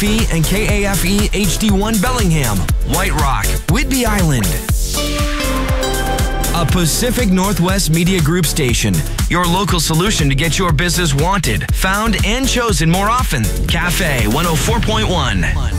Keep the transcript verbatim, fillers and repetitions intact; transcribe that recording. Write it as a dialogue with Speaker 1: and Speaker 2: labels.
Speaker 1: E and K A F E H D one Bellingham, White Rock, Whidbey Island. A Pacific Northwest Media Group station. Your local solution to get your business wanted, found, and chosen more often. Cafe one oh four point one.